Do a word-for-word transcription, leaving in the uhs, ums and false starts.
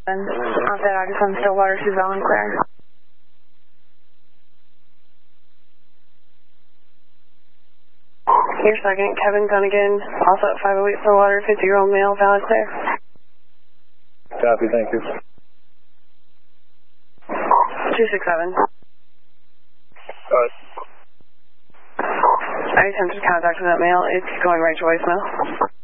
Offset August on Stillwater to Bell and Claire. Your second, Kevin Gunnigan, also at five oh eight Stillwater, fifty-year-old male, valid clear. Copy, thank you. two six seven. Alright. I attempted contact with that male. It's going right to voicemail.